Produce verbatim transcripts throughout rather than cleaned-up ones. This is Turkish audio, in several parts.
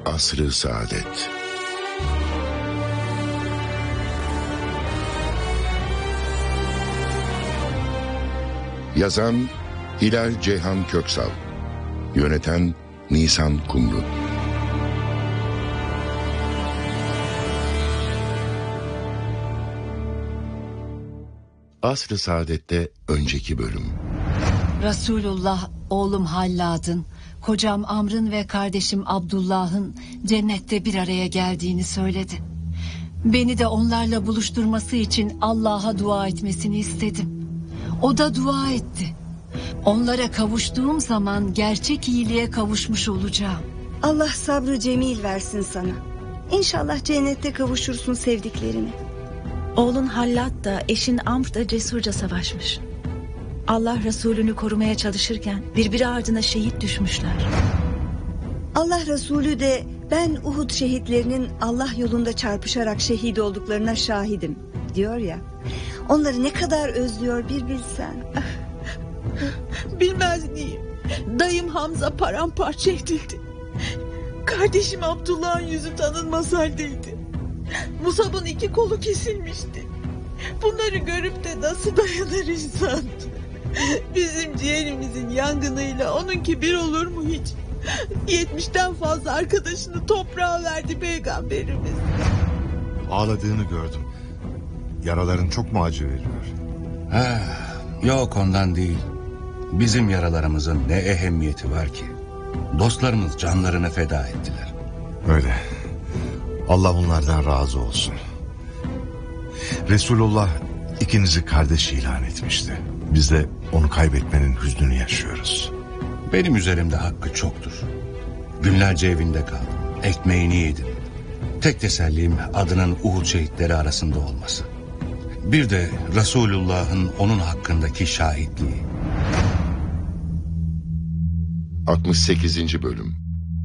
Asr-ı Saadet. Yazan Hilal Ceyhan Köksal, yöneten Nisan Kumru. Asr-ı Saadet'te önceki bölüm. Resulullah oğlum Hallad'ın, kocam Amr'ın ve kardeşim Abdullah'ın cennette bir araya geldiğini söyledi. Beni de onlarla buluşturması için Allah'a dua etmesini istedim. O da dua etti. Onlara kavuştuğum zaman gerçek iyiliğe kavuşmuş olacağım. Allah sabrı cemil versin sana. İnşallah cennette kavuşursun sevdiklerine. Oğlun Hallad da eşin Amr da cesurca savaşmış. Allah Resulünü korumaya çalışırken birbiri ardına şehit düşmüşler. Allah Resulü de ben Uhud şehitlerinin Allah yolunda çarpışarak şehit olduklarına şahidim diyor ya. Onları ne kadar özlüyor bir bilsen. Bilmez miyim? Dayım Hamza paramparça edildi. Kardeşim Abdullah'ın yüzü tanınmaz haldeydi. Musab'ın iki kolu kesilmişti. Bunları görüp de nasıl dayanır insan? Bizim ciğerimizin yangınıyla onunki bir olur mu hiç? Yetmişten fazla arkadaşını toprağa verdi peygamberimiz. Ağladığını gördüm. Yaraların çok mu acı veriyor? Ha, yok ondan değil. Bizim yaralarımızın ne ehemmiyeti var ki? Dostlarımız canlarını feda ettiler. Öyle. Allah onlardan razı olsun. Resulullah ikinizi kardeş ilan etmişti. Biz de onu kaybetmenin hüznünü yaşıyoruz. Benim üzerimde hakkı çoktur. Günlerce evinde kaldım. Ekmeğini yedim. Tek tesellim adının Uhud şehitleri arasında olması. Bir de Resulullah'ın onun hakkındaki şahitliği. altmış sekizinci bölüm.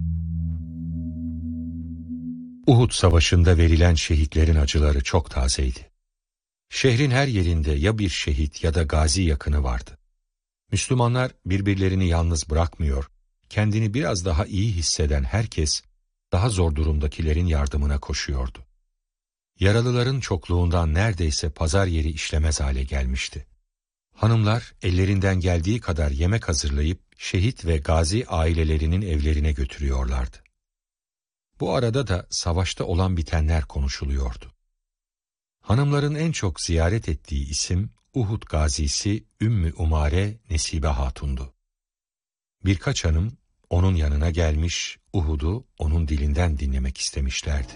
Uhud Savaşı'nda verilen şehitlerin acıları çok tazeydi. Şehrin her yerinde ya bir şehit ya da gazi yakını vardı. Müslümanlar birbirlerini yalnız bırakmıyor, kendini biraz daha iyi hisseden herkes daha zor durumdakilerin yardımına koşuyordu. Yaralıların çokluğundan neredeyse pazar yeri işlemez hale gelmişti. Hanımlar ellerinden geldiği kadar yemek hazırlayıp şehit ve gazi ailelerinin evlerine götürüyorlardı. Bu arada da savaşta olan bitenler konuşuluyordu. Hanımların en çok ziyaret ettiği isim Uhud gazisi Ümmü Umare Nesibe Hatun'du. Birkaç hanım onun yanına gelmiş, Uhud'u onun dilinden dinlemek istemişlerdi.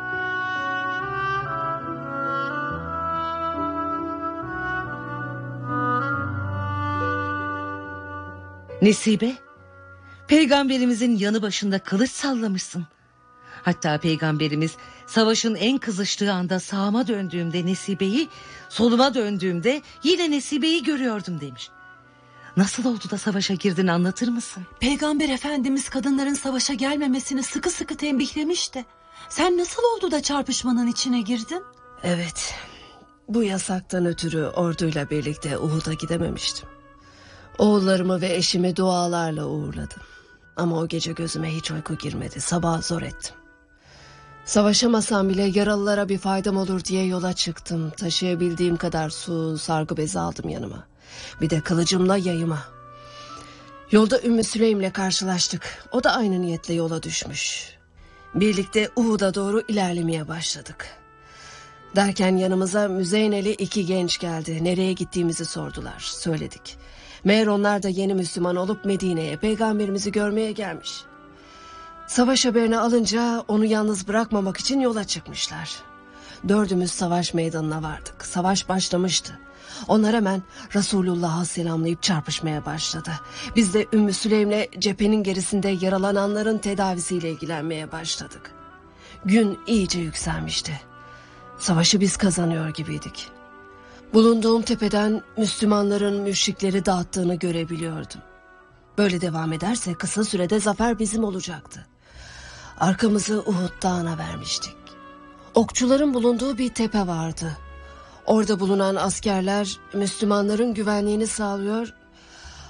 Nesibe, peygamberimizin yanı başında kılıç sallamışsın. Hatta peygamberimiz savaşın en kızıştığı anda sağıma döndüğümde Nesibe'yi, soluma döndüğümde yine Nesibe'yi görüyordum demiş. Nasıl oldu da savaşa girdin, anlatır mısın? Peygamber Efendimiz kadınların savaşa gelmemesini sıkı sıkı tembihlemişti. Sen nasıl oldu da çarpışmanın içine girdin? Evet, bu yasaktan ötürü orduyla birlikte Uhud'a gidememiştim. Oğullarımı ve eşimi dualarla uğurladım. Ama o gece gözüme hiç uyku girmedi, sabah zor ettim. Savaşamasam bile yaralılara bir faydam olur diye yola çıktım. Taşıyabildiğim kadar su, sargı bezi aldım yanıma. Bir de kılıcımla yayıma. Yolda Ümmü Süleym'le karşılaştık. O da aynı niyetle yola düşmüş. Birlikte Uhud'a doğru ilerlemeye başladık. Derken yanımıza Müzeyneli iki genç geldi. Nereye gittiğimizi sordular. Söyledik. Meğer onlar da yeni Müslüman olup Medine'ye peygamberimizi görmeye gelmiş. Savaş haberini alınca onu yalnız bırakmamak için yola çıkmışlar. Dördümüz savaş meydanına vardık. Savaş başlamıştı. Onlar hemen Resulullah'a selamlayıp çarpışmaya başladı. Biz de Ümmü Süleym'le cephenin gerisinde yaralananların tedavisiyle ilgilenmeye başladık. Gün iyice yükselmişti. Savaşı biz kazanıyor gibiydik. Bulunduğum tepeden Müslümanların müşrikleri dağıttığını görebiliyordum. Böyle devam ederse kısa sürede zafer bizim olacaktı. Arkamızı Uhud Dağı'na vermiştik. Okçuların bulunduğu bir tepe vardı. Orada bulunan askerler Müslümanların güvenliğini sağlıyor.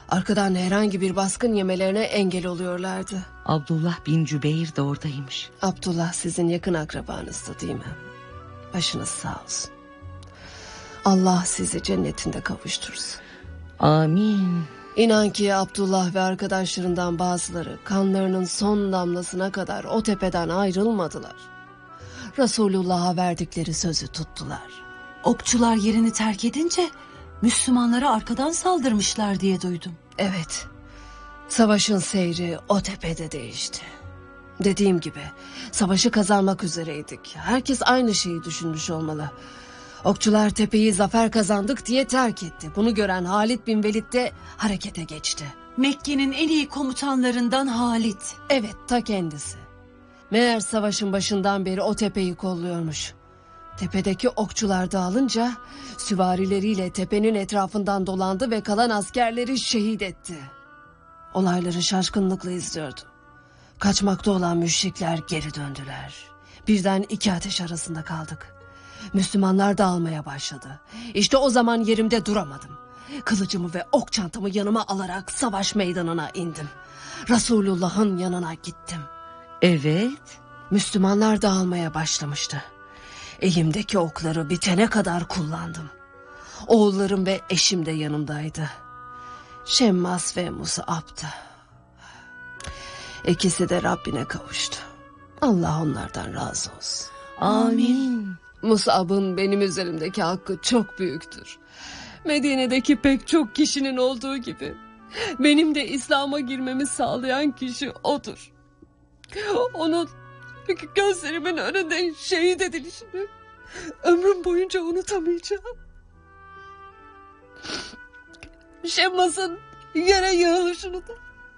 Arkadan herhangi bir baskın yemelerine engel oluyorlardı. Abdullah bin Cübeyr de oradaymış. Abdullah sizin yakın akrabanızdı değil mi? Başınız sağ olsun. Allah sizi cennetinde kavuştursun. Amin. İnan ki Abdullah ve arkadaşlarından bazıları kanlarının son damlasına kadar o tepeden ayrılmadılar. Resulullah'a verdikleri sözü tuttular. Okçular yerini terk edince Müslümanlara arkadan saldırmışlar diye duydum. Evet, savaşın seyri o tepede değişti. Dediğim gibi savaşı kazanmak üzereydik. Herkes aynı şeyi düşünmüş olmalı. Okçular tepeyi zafer kazandık diye terk etti. Bunu gören Halid bin Velid de harekete geçti. Mekke'nin en iyi komutanlarından Halid. Evet, ta kendisi. Meğer savaşın başından beri o tepeyi kolluyormuş. Tepedeki okçular dağılınca süvarileriyle tepenin etrafından dolandı ve kalan askerleri şehit etti. Olayları şaşkınlıkla izliyordum. Kaçmakta olan müşrikler geri döndüler. Birden iki ateş arasında kaldık. Müslümanlar dağılmaya başladı. İşte o zaman yerimde duramadım. Kılıcımı ve ok çantamı yanıma alarak savaş meydanına indim. Resulullah'ın yanına gittim. Evet. Müslümanlar dağılmaya başlamıştı. Elimdeki okları bitene kadar kullandım. Oğullarım ve eşim de yanımdaydı. Şemmas ve Mus'ab'dı. İkisi de Rabbine kavuştu. Allah onlardan razı olsun. Amin. Mus'ab'ın benim üzerimdeki hakkı çok büyüktür. Medine'deki pek çok kişinin olduğu gibi benim de İslam'a girmemi sağlayan kişi odur. Onun gözlerimin önünde şehit edilişini ömrüm boyunca unutamayacağım. Şemmas'ın yere yığılışını da.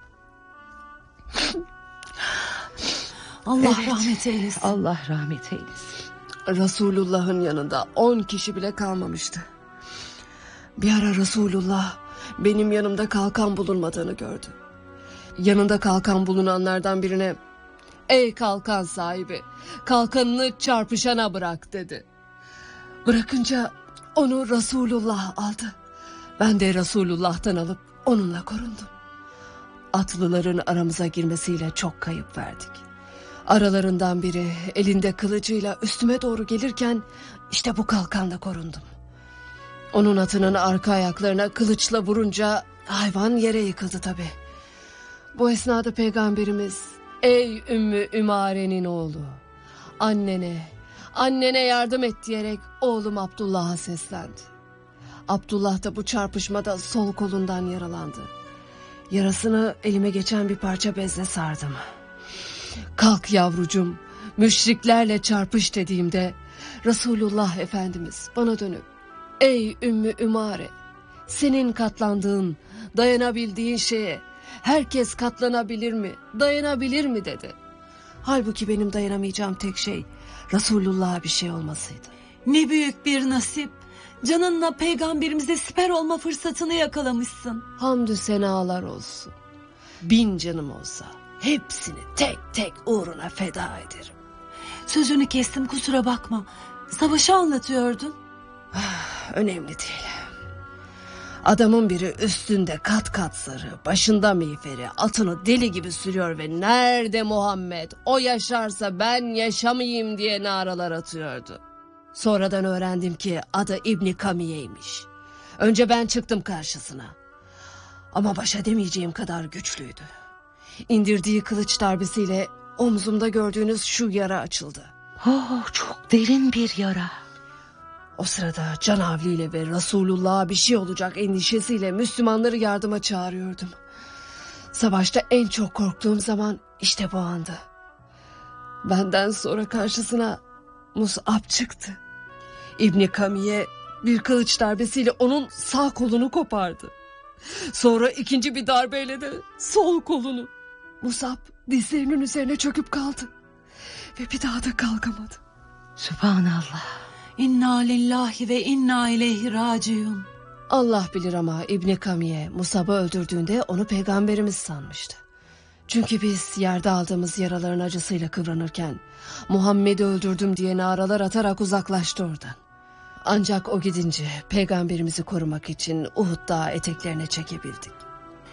Allah Evet. rahmet eylesin. Allah rahmet eylesin. Resulullah'ın yanında on kişi bile kalmamıştı. Bir ara Resulullah benim yanımda kalkan bulunmadığını gördü. Yanında kalkan bulunanlardan birine "Ey kalkan sahibi, kalkanını çarpışana bırak" dedi. Bırakınca onu Resulullah aldı. Ben de Resulullah'tan alıp onunla korundum. Atlıların aramıza girmesiyle çok kayıp verdik. Aralarından biri elinde kılıcıyla üstüme doğru gelirken işte bu kalkanla korundum. Onun atının arka ayaklarına kılıçla vurunca hayvan yere yıkıldı tabii. Bu esnada Peygamberimiz "Ey Ümmü Ümare'nin oğlu, annene, annene yardım et" diyerek oğlum Abdullah'a seslendi. Abdullah da bu çarpışmada sol kolundan yaralandı. Yarasını elime geçen bir parça bezle sardım. "Kalk yavrucum, müşriklerle çarpış" dediğimde Resulullah Efendimiz bana dönüp "Ey Ümmü Ümare, senin katlandığın, dayanabildiğin şeye herkes katlanabilir mi, dayanabilir mi?" dedi. Halbuki benim dayanamayacağım tek şey Resulullah'a bir şey olmasıydı. Ne büyük bir nasip. Canınla peygamberimize siper olma fırsatını yakalamışsın. Hamdü senalar olsun. Bin canım olsa hepsini tek tek uğruna feda ederim. Sözünü kestim, kusura bakma. Savaşı anlatıyordun. Önemli değil. Adamın biri üstünde kat kat sarı, başında miğferi, atını deli gibi sürüyor ve "Nerede Muhammed? O yaşarsa ben yaşamayayım" diye naralar atıyordu. Sonradan öğrendim ki adı İbni Kamiye'ymiş. Önce ben çıktım karşısına. Ama baş edemeyeceğim kadar güçlüydü. İndirdiği kılıç darbesiyle omzumda gördüğünüz şu yara açıldı. Oh, çok derin bir yara. O sırada canavliyle ve Resulullah'a bir şey olacak endişesiyle Müslümanları yardıma çağırıyordum. Savaşta en çok korktuğum zaman işte bu andı. Benden sonra karşısına Mus'ab çıktı. İbni Kamiye bir kılıç darbesiyle onun sağ kolunu kopardı. Sonra ikinci bir darbeyle de sol kolunu. Mus'ab dizlerinin üzerine çöküp kaldı. Ve bir daha da kalkamadı. Sübhanallah. İnna lillahi ve inna ileyhi raciun. Allah bilir ama İbni Kamiye Mus'ab'ı öldürdüğünde onu peygamberimiz sanmıştı. Çünkü biz yerde aldığımız yaraların acısıyla kıvranırken Muhammed'i öldürdüm diye naralar atarak uzaklaştı oradan. Ancak o gidince peygamberimizi korumak için Uhud Dağı eteklerine çekebildik.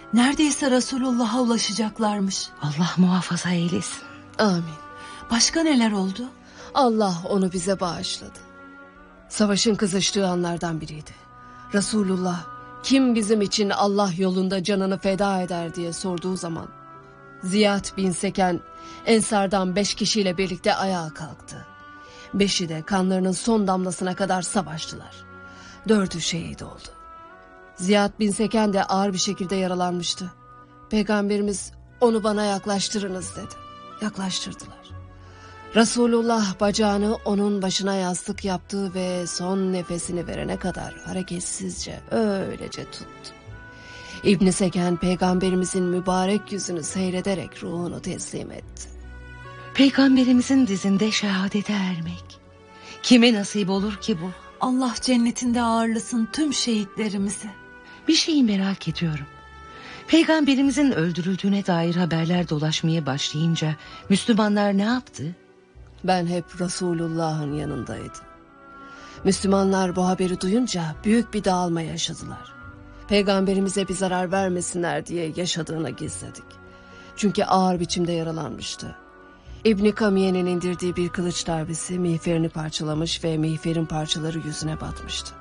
Neredeyse Resulullah'a ulaşacaklarmış. Allah muhafaza eylesin. Amin. Başka neler oldu? Allah onu bize bağışladı. Savaşın kızıştığı anlardan biriydi. Resulullah kim bizim için Allah yolunda canını feda eder diye sorduğu zaman Ziyad bin Seken Ensar'dan beş kişiyle birlikte ayağa kalktı. Beşi de kanlarının son damlasına kadar savaştılar. Dördü şehit oldu. Ziyad bin Seken de ağır bir şekilde yaralanmıştı. Peygamberimiz onu bana yaklaştırınız dedi. Yaklaştırdılar. Resulullah bacağını onun başına yastık yaptı ve son nefesini verene kadar hareketsizce öylece tuttu. İbn Seken peygamberimizin mübarek yüzünü seyrederek ruhunu teslim etti. Peygamberimizin dizinde şehadete ermek kime nasip olur ki bu? Allah cennetinde ağırlasın tüm şehitlerimizi. Bir şeyi merak ediyorum. Peygamberimizin öldürüldüğüne dair haberler dolaşmaya başlayınca Müslümanlar ne yaptı? Ben hep Resulullah'ın yanındaydım. Müslümanlar bu haberi duyunca büyük bir dağılma yaşadılar. Peygamberimize bir zarar vermesinler diye yaşadığını gizledik. Çünkü ağır biçimde yaralanmıştı. İbn Kamiye'nin indirdiği bir kılıç darbesi miğferini parçalamış ve miğferin parçaları yüzüne batmıştı.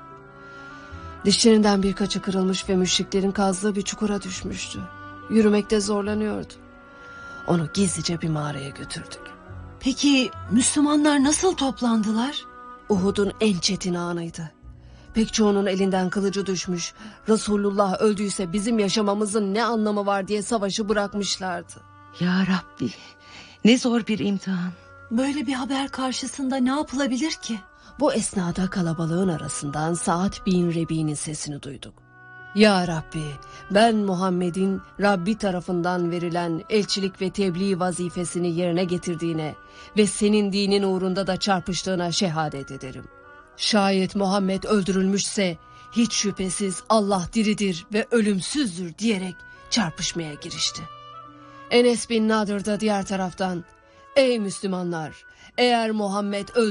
Dişlerinden birkaçı kırılmış ve müşriklerin kazdığı bir çukura düşmüştü. Yürümekte zorlanıyordu. Onu gizlice bir mağaraya götürdük. Peki Müslümanlar nasıl toplandılar? Uhud'un en çetin anıydı. Pek çoğunun elinden kılıcı düşmüş, Resulullah öldüyse bizim yaşamamızın ne anlamı var diye savaşı bırakmışlardı. Ya Rabbi, ne zor bir imtihan. Böyle bir haber karşısında ne yapılabilir ki? Bu esnada kalabalığın arasından Sa'd bin Rebi'nin sesini duyduk. Ya Rabbi, ben Muhammed'in Rabbi tarafından verilen elçilik ve tebliğ vazifesini yerine getirdiğine ve senin dinin uğrunda da çarpıştığına şehadet ederim. Şayet Muhammed öldürülmüşse hiç şüphesiz Allah diridir ve ölümsüzdür diyerek çarpışmaya girişti. Enes bin Nadir da diğer taraftan, ey Müslümanlar, eğer Muhammed öldürülmüşse